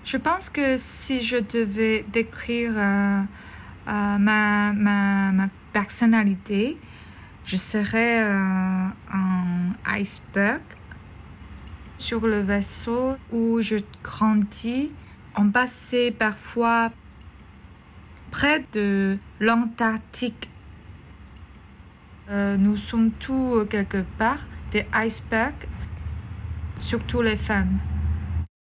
Je pense que si je devais décrire ma personnalité, je serais un iceberg sur le vaisseau où je grandis. On passait parfois près de l'Antarctique. Nous sommes tous quelque part des icebergs, surtout les femmes.